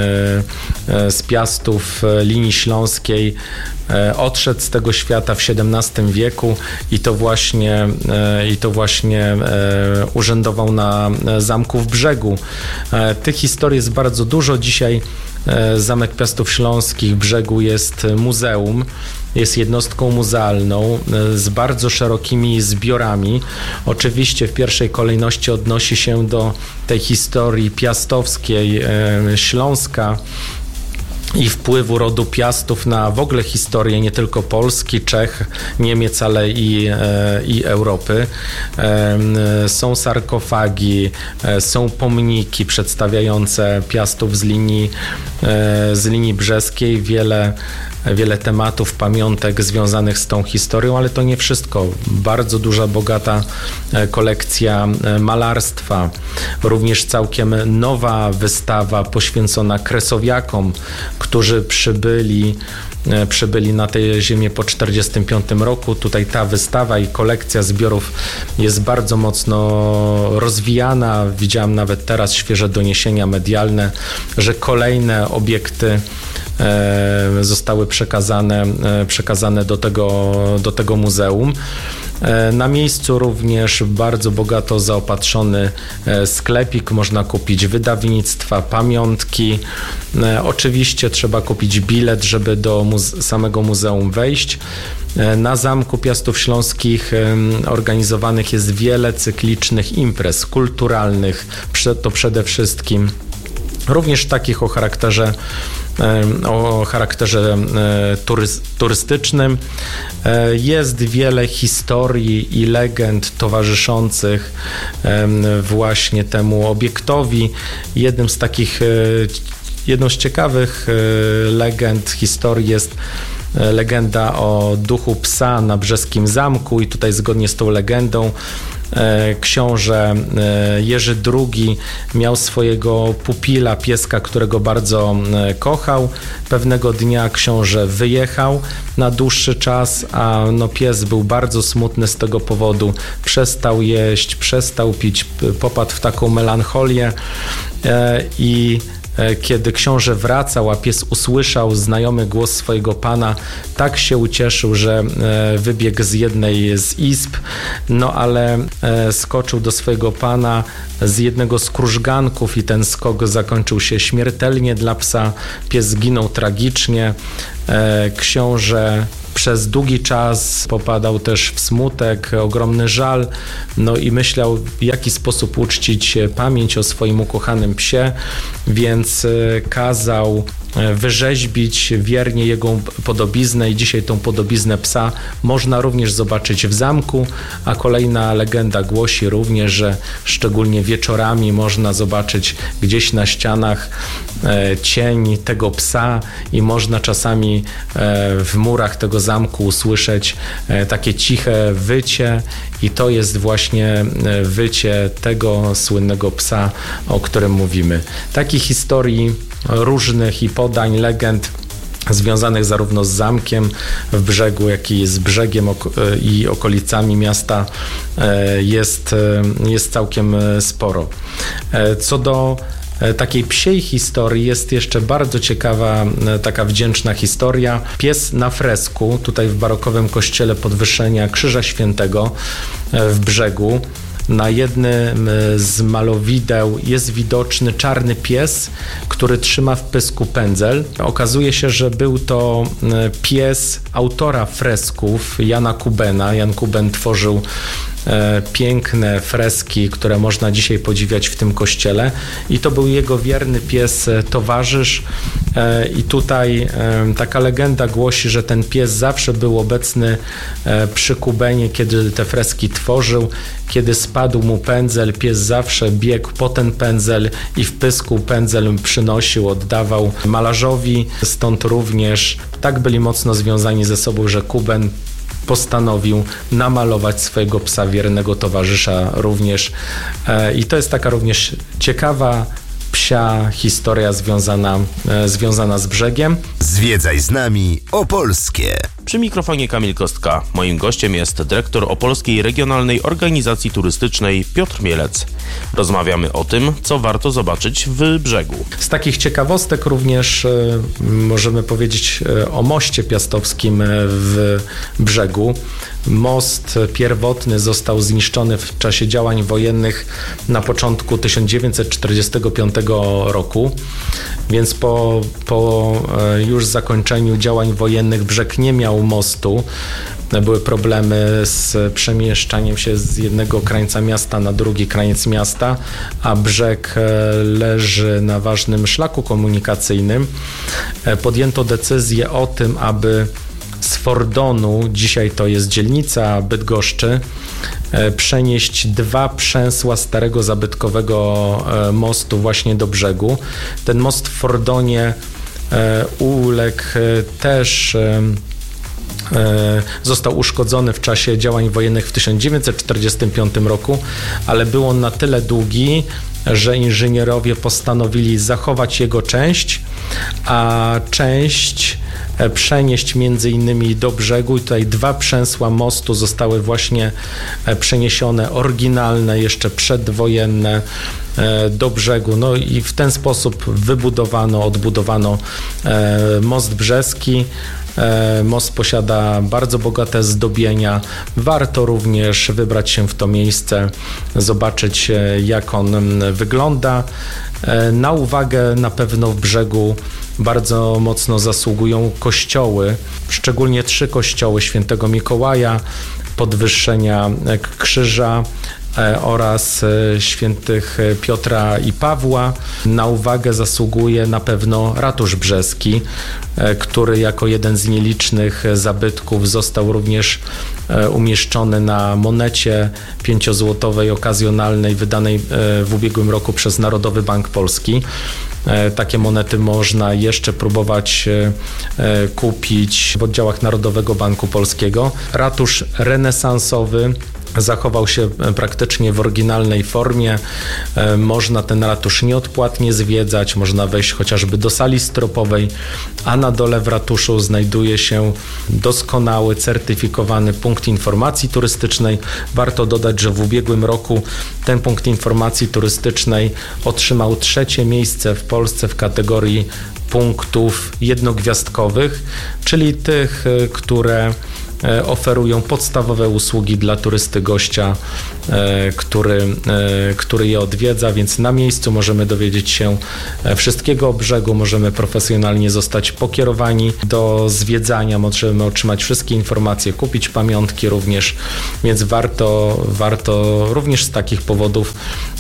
z Piastów linii śląskiej odszedł z tego świata w siedemnastym wieku i to właśnie, i to właśnie urzędował na zamku w Brzegu. Tych historii jest bardzo dużo. Dzisiaj Zamek Piastów Śląskich w Brzegu jest muzeum. Jest jednostką muzealną z bardzo szerokimi zbiorami. Oczywiście w pierwszej kolejności odnosi się do tej historii piastowskiej Śląska i wpływu rodu Piastów na w ogóle historię nie tylko Polski, Czech, Niemiec, ale i, i Europy. Są sarkofagi, są pomniki przedstawiające Piastów z linii, z linii brzeskiej. Wiele wiele tematów, pamiątek związanych z tą historią, ale to nie wszystko. Bardzo duża, bogata kolekcja malarstwa, również całkiem nowa wystawa poświęcona kresowiakom, którzy przybyli przybyli na tę ziemię po czterdziestym piątym roku. Tutaj ta wystawa i kolekcja zbiorów jest bardzo mocno rozwijana. Widziałem nawet teraz świeże doniesienia medialne, że kolejne obiekty zostały przekazane, przekazane do tego, do tego muzeum. Na miejscu również bardzo bogato zaopatrzony sklepik, można kupić wydawnictwa, pamiątki. Oczywiście trzeba kupić bilet, żeby do muze- samego muzeum wejść. Na Zamku Piastów Śląskich organizowanych jest wiele cyklicznych imprez kulturalnych, to przede wszystkim również takich o charakterze o charakterze turystycznym. Jest wiele historii i legend towarzyszących właśnie temu obiektowi. Jednym z takich, jedną z ciekawych legend, historii jest legenda o duchu psa na brzeskim zamku i tutaj zgodnie z tą legendą książę Jerzy drugi miał swojego pupila, pieska, którego bardzo kochał. Pewnego dnia książę wyjechał na dłuższy czas, a no pies był bardzo smutny z tego powodu. Przestał jeść, przestał pić, popadł w taką melancholię i kiedy książę wracał, a pies usłyszał znajomy głos swojego pana, tak się ucieszył, że wybiegł z jednej z izb, no ale skoczył do swojego pana z jednego z krużganków i ten skok zakończył się śmiertelnie dla psa. Pies zginął tragicznie. Książę przez długi czas popadał też w smutek, ogromny żal, no i myślał, w jaki sposób uczcić pamięć o swoim ukochanym psie, więc kazał wyrzeźbić wiernie jego podobiznę i dzisiaj tą podobiznę psa można również zobaczyć w zamku, a kolejna legenda głosi również, że szczególnie wieczorami można zobaczyć gdzieś na ścianach cień tego psa i można czasami w murach tego zamku usłyszeć takie ciche wycie i to jest właśnie wycie tego słynnego psa, o którym mówimy. Takich historii różnych i podań, legend związanych zarówno z zamkiem w Brzegu, jak i z Brzegiem i okolicami miasta jest, jest całkiem sporo. Co do takiej psiej historii jest jeszcze bardzo ciekawa, taka wdzięczna historia. Pies na fresku, tutaj w barokowym kościele Podwyższenia Krzyża Świętego w Brzegu. Na jednym z malowideł jest widoczny czarny pies, który trzyma w pysku pędzel. Okazuje się, że był to pies autora fresków Jana Kubena. Jan Kuben tworzył piękne freski, które można dzisiaj podziwiać w tym kościele i to był jego wierny pies towarzysz i tutaj taka legenda głosi, że ten pies zawsze był obecny przy Kubenie, kiedy te freski tworzył. Kiedy spadł mu pędzel, pies zawsze biegł po ten pędzel i w pysku pędzel przynosił, oddawał malarzowi, stąd również tak byli mocno związani ze sobą, że Kuben postanowił namalować swojego psa wiernego towarzysza również. I to jest taka również ciekawa psia historia związana, związana z Brzegiem. Zwiedzaj z nami Opolskie. Przy mikrofonie Kamil Kostka. Moim gościem jest dyrektor Opolskiej Regionalnej Organizacji Turystycznej Piotr Mielec. Rozmawiamy o tym, co warto zobaczyć w Brzegu. Z takich ciekawostek również y, możemy powiedzieć y, o moście piastowskim w Brzegu. Most pierwotny został zniszczony w czasie działań wojennych na początku tysiąc dziewięćset czterdziestego piątego roku, więc po, po już zakończeniu działań wojennych Brzeg nie miał mostu. Były problemy z przemieszczaniem się z jednego krańca miasta na drugi krańc miasta, a Brzeg leży na ważnym szlaku komunikacyjnym. Podjęto decyzję o tym, aby z Fordonu, dzisiaj to jest dzielnica Bydgoszczy, przenieść dwa przęsła starego zabytkowego mostu właśnie do Brzegu. Ten most w Fordonie uległ też został uszkodzony w czasie działań wojennych w tysiąc dziewięćset czterdziestym piątym roku, ale był on na tyle długi, że inżynierowie postanowili zachować jego część, a część przenieść między innymi do brzegu i tutaj dwa przęsła mostu zostały właśnie przeniesione, oryginalne, jeszcze przedwojenne, do brzegu. No i w ten sposób wybudowano, odbudowano most brzeski. Most posiada bardzo bogate zdobienia. Warto również wybrać się w to miejsce, zobaczyć, jak on wygląda. Na uwagę na pewno w brzegu bardzo mocno zasługują kościoły, szczególnie trzy kościoły Świętego Mikołaja, Podwyższenia Krzyża oraz świętych Piotra i Pawła. Na uwagę zasługuje na pewno ratusz brzeski, który jako jeden z nielicznych zabytków został również umieszczony na monecie pięciozłotowej okazjonalnej wydanej w ubiegłym roku przez Narodowy Bank Polski. Takie monety można jeszcze próbować kupić w oddziałach Narodowego Banku Polskiego. Ratusz renesansowy zachował się praktycznie w oryginalnej formie. Można ten ratusz nieodpłatnie zwiedzać, można wejść chociażby do sali stropowej, a na dole w ratuszu znajduje się doskonały, certyfikowany punkt informacji turystycznej. Warto dodać, że w ubiegłym roku ten punkt informacji turystycznej otrzymał trzecie miejsce w Polsce w kategorii punktów jednogwiazdkowych, czyli tych, które oferują podstawowe usługi dla turysty gościa, który, który je odwiedza, więc na miejscu możemy dowiedzieć się wszystkiego o brzegu, możemy profesjonalnie zostać pokierowani do zwiedzania, możemy otrzymać wszystkie informacje, kupić pamiątki również, więc warto, warto również z takich powodów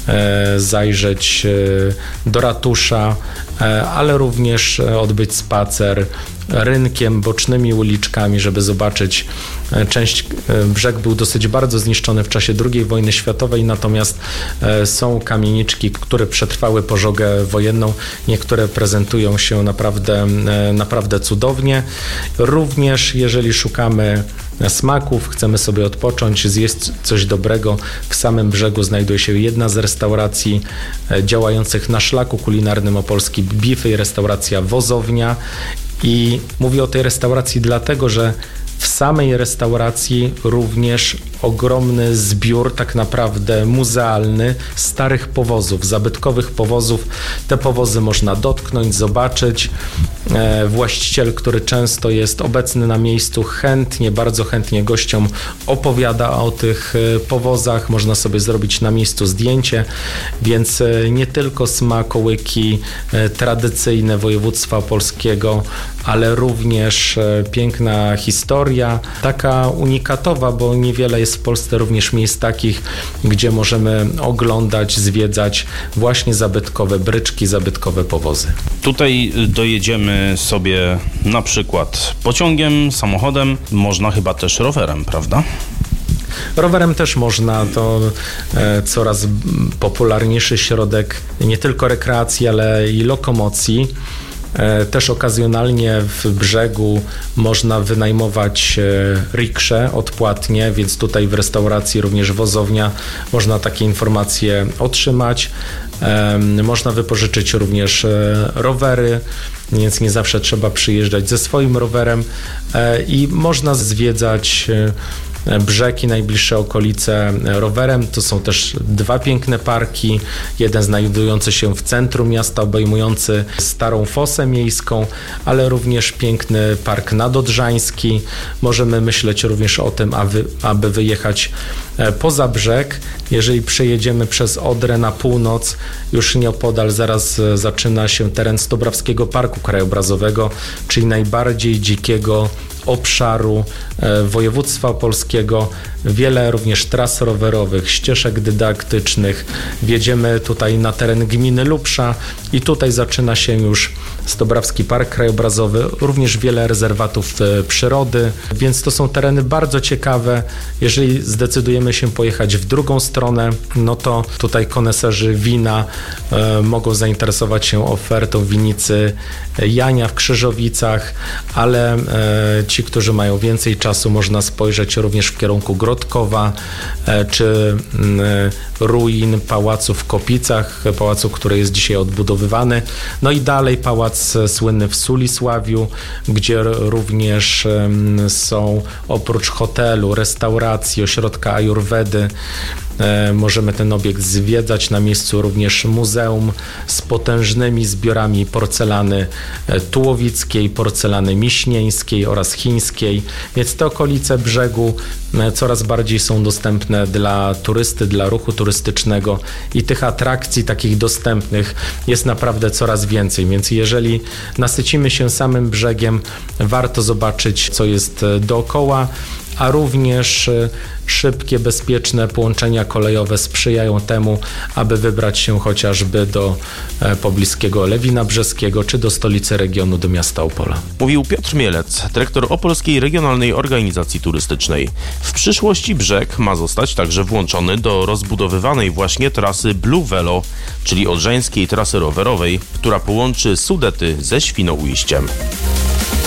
zajrzeć do ratusza, ale również odbyć spacer rynkiem, bocznymi uliczkami, żeby zobaczyć. Część, brzeg był dosyć bardzo zniszczony w czasie drugiej wojny światowej, natomiast są kamieniczki, które przetrwały pożogę wojenną. Niektóre prezentują się naprawdę, naprawdę cudownie. Również jeżeli szukamy smaków, chcemy sobie odpocząć, zjeść coś dobrego, w samym brzegu znajduje się jedna z restauracji działających na szlaku kulinarnym Opolski Bify, restauracja Wozownia. I mówię o tej restauracji dlatego, że w samej restauracji również ogromny zbiór, tak naprawdę muzealny, starych powozów, zabytkowych powozów. Te powozy można dotknąć, zobaczyć. Właściciel, który często jest obecny na miejscu, chętnie, bardzo chętnie gościom opowiada o tych powozach. Można sobie zrobić na miejscu zdjęcie, więc nie tylko smakołyki tradycyjne województwa opolskiego, ale również piękna historia, taka unikatowa, bo niewiele jest w Polsce również miejsc takich, gdzie możemy oglądać, zwiedzać właśnie zabytkowe bryczki, zabytkowe powozy. Tutaj dojedziemy sobie na przykład pociągiem, samochodem, można chyba też rowerem, prawda? Rowerem też można, to e, coraz popularniejszy środek nie tylko rekreacji, ale i lokomocji. Też okazjonalnie w brzegu można wynajmować riksze odpłatnie, więc tutaj w restauracji również Wozownia można takie informacje otrzymać. Można wypożyczyć również rowery, więc nie zawsze trzeba przyjeżdżać ze swoim rowerem i można zwiedzać brzeg i najbliższe okolice rowerem. To są też dwa piękne parki. Jeden znajdujący się w centrum miasta, obejmujący Starą Fosę Miejską, ale również piękny park nadodrzański. Możemy myśleć również o tym, aby, aby wyjechać poza brzeg. Jeżeli przejedziemy przez Odrę na północ, już nieopodal zaraz zaczyna się teren Stobrawskiego Parku Krajobrazowego, czyli najbardziej dzikiego obszaru województwa opolskiego, wiele również tras rowerowych, ścieżek dydaktycznych. Wjedziemy tutaj na teren gminy Lubsza i tutaj zaczyna się już Stobrawski Park Krajobrazowy, również wiele rezerwatów przyrody, więc to są tereny bardzo ciekawe. Jeżeli zdecydujemy się pojechać w drugą stronę, no to tutaj koneserzy wina e, mogą zainteresować się ofertą winicy Jania w Krzyżowicach, ale e, ci, którzy mają więcej czasu, można spojrzeć również w kierunku Grodkowa e, czy e, ruin pałacu w Kopicach, pałacu, który jest dzisiaj odbudowywany. No i dalej pałac słynny w Sulisławiu, gdzie również e, są oprócz hotelu, restauracji, ośrodka ajurwedy, możemy ten obiekt zwiedzać. Na miejscu również muzeum z potężnymi zbiorami porcelany tułowickiej, porcelany miśnieńskiej oraz chińskiej, więc te okolice brzegu coraz bardziej są dostępne dla turysty, dla ruchu turystycznego i tych atrakcji takich dostępnych jest naprawdę coraz więcej, więc jeżeli nasycimy się samym brzegiem, warto zobaczyć, co jest dookoła, a również szybkie, bezpieczne połączenia kolejowe sprzyjają temu, aby wybrać się chociażby do pobliskiego Lewina Brzeskiego, czy do stolicy regionu, do miasta Opola. Mówił Piotr Mielec, dyrektor Opolskiej Regionalnej Organizacji Turystycznej. W przyszłości brzeg ma zostać także włączony do rozbudowywanej właśnie trasy Blue Velo, czyli odrzańskiej trasy rowerowej, która połączy Sudety ze Świnoujściem.